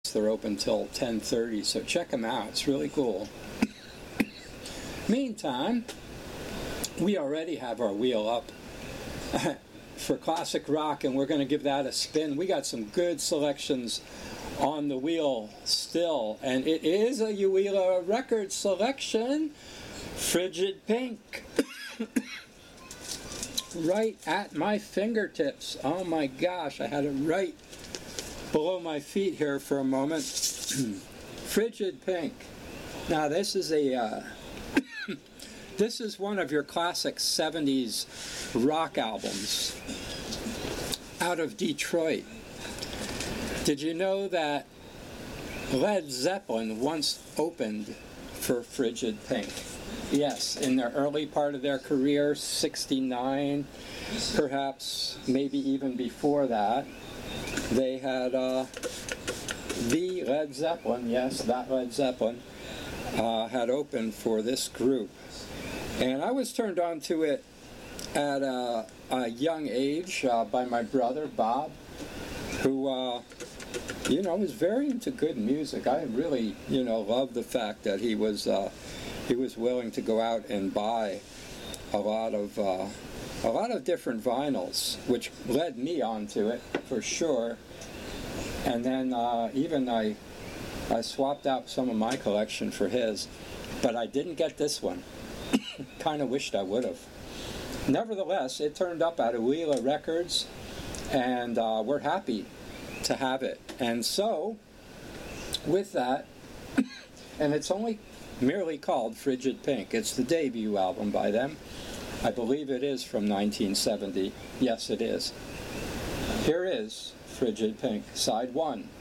They're open till 10:30, so check them out. It's really cool. Meantime, we already have our wheel up for classic rock, and we're going to give that a spin. We got some good selections on the wheel still, and it is a Uela record selection. Frigid Pink. Right at my fingertips. Oh my gosh, I had it right below my feet here for a moment. Frigid Pink. Now this is a this is one of your classic 70s rock albums out of Detroit. Did you know that Led Zeppelin once opened for Frigid Pink? Yes, in the early part of their career, 69, perhaps, maybe even before that. They had the Led Zeppelin, yes, that Led Zeppelin, had opened for this group. And I was turned on to it at a young age by my brother, Bob, who, was very into good music. I really, loved the fact that he was willing to go out and buy a lot of different vinyls, which led me onto it for sure. And then even I swapped out some of my collection for his, but I didn't get this one. Kind of wished I would have. Nevertheless, it turned up at Uela Records, and we're happy to have it. And so, with that, and it's only merely called Frigid Pink. It's the debut album by them. I believe it is from 1970. Yes, it is. Here is Frigid Pink, Side 1.